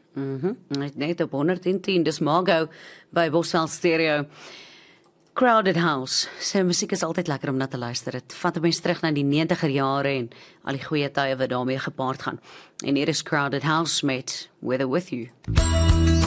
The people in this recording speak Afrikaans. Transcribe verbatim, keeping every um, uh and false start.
Mhm. Net net op honderd en tien, dis Margo by Boswell Stereo. Crowded House. Sy musiek is altyd lekker om na te luister. Dit vat 'n mens terug na die negentiger jare en al die goeie tye wat daarmee gepaard gaan. En hier is Crowded House met Weather With You.